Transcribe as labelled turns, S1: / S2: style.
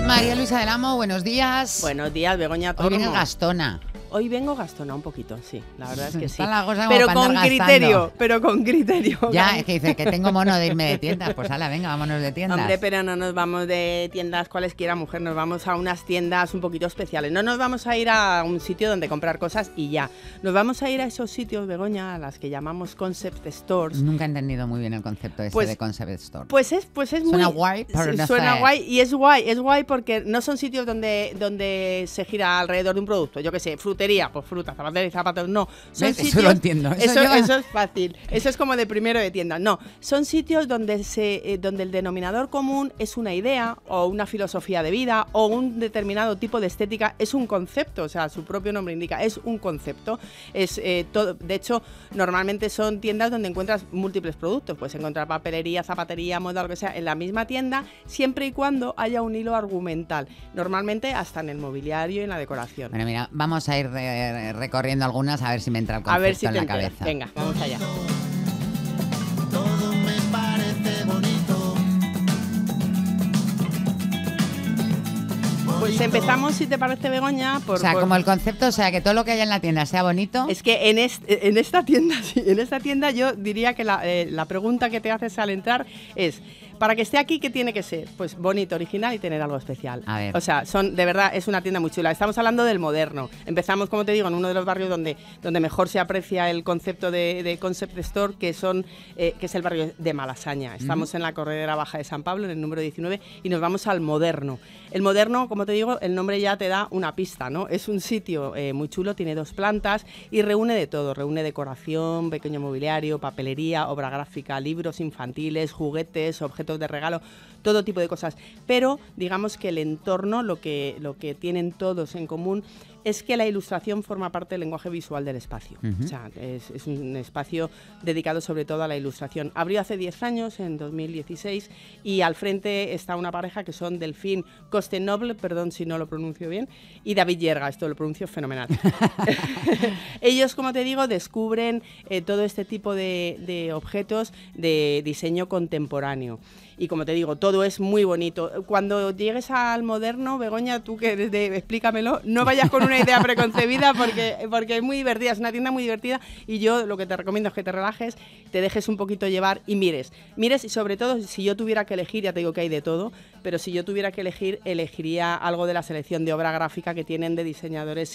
S1: María Luisa del Amo, buenos días.
S2: Buenos días, Begoña Tormo.
S1: Hoy vienes gastona.
S2: Hoy vengo gastona un poquito, sí, la verdad es que sí.
S1: La cosa
S2: pero con criterio, pero con criterio.
S1: Ya, es que dice que tengo mono de irme de tiendas. Pues ala, venga, vámonos de tiendas.
S2: Hombre, pero no nos vamos de tiendas cualesquiera, mujer, nos vamos a unas tiendas un poquito especiales. No nos vamos a ir a un sitio donde comprar cosas y ya. Nos vamos a ir a esos sitios, Begoña, a las que llamamos concept stores.
S1: Nunca he entendido muy bien el concepto ese de concept store.
S2: Pues es
S1: suena guay, pero no
S2: suena
S1: sé.
S2: guay y es guay porque no son sitios donde se gira alrededor de un producto. Yo qué sé, frutería, pues fruta, zapatería y zapatos, no. Son sitios,
S1: eso lo entiendo.
S2: Eso es fácil. Eso es como de primero de tienda. No, son sitios donde el denominador común es una idea o una filosofía de vida o un determinado tipo de estética. Es un concepto, o sea, su propio nombre indica, es un concepto. De hecho, normalmente son tiendas donde encuentras múltiples productos. Puedes encontrar papelería, zapatería, moda, lo que sea, en la misma tienda, siempre y cuando haya un hilo argumental. Normalmente hasta en el mobiliario y en la decoración.
S1: Bueno, mira, vamos a ir recorriendo algunas a ver si me entra el concepto en la cabeza.
S2: Venga, vamos allá.
S3: Todo me parece bonito.
S2: Pues empezamos, si te parece, Begoña,
S1: como el concepto, o sea, que todo lo que haya en la tienda sea bonito.
S2: Es que en esta tienda yo diría que la pregunta que te haces al entrar es: para que esté aquí, ¿qué tiene que ser? Pues bonito, original y tener algo especial.
S1: A ver.
S2: O sea, de verdad, es una tienda muy chula. Estamos hablando del moderno. Empezamos, como te digo, en uno de los barrios donde mejor se aprecia el concepto de Concept Store, que es el barrio de Malasaña. Estamos en la Corredera Baja de San Pablo, en el número 19, y nos vamos al moderno. El moderno, como te digo, el nombre ya te da una pista, ¿no? Es un sitio muy chulo, tiene 2 plantas y reúne de todo. Reúne decoración, pequeño mobiliario, papelería, obra gráfica, libros infantiles, juguetes, objetos de regalo, todo tipo de cosas. Pero digamos que el entorno, lo que tienen todos en común es que la ilustración forma parte del lenguaje visual del espacio. O sea, es un espacio dedicado sobre todo a la ilustración. Abrió hace 10 años, en 2016, y al frente está una pareja que son Delfín Costenoble, perdón si no lo pronuncio bien, y David Yerga, esto lo pronuncio fenomenal. Ellos, como te digo, descubren todo este tipo de objetos de diseño contemporáneo. Y como te digo, todo es muy bonito. Cuando llegues al moderno, Begoña, tú que explícamelo, no vayas con una idea preconcebida porque es muy divertida, es una tienda muy divertida y yo lo que te recomiendo es que te relajes, te dejes un poquito llevar y mires y sobre todo, si yo tuviera que elegir, ya te digo que hay de todo, pero si yo tuviera que elegir, elegiría algo de la selección de obra gráfica que tienen de diseñadores